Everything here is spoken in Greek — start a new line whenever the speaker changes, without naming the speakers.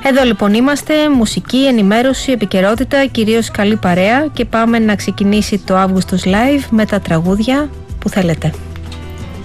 Εδώ λοιπόν είμαστε, μουσική, ενημέρωση, επικαιρότητα, κυρίως καλή παρέα και πάμε να ξεκινήσει το Augustus Live με τα τραγούδια που θέλετε.